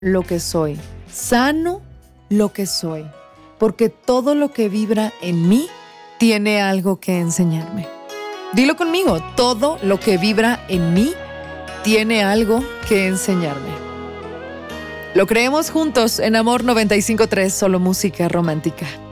lo que soy, sano lo que soy, porque todo lo que vibra en mí tiene algo que enseñarme. Dilo conmigo, todo lo que vibra en mí tiene algo que enseñarme. Lo creemos juntos en Amor 95.3, solo música romántica.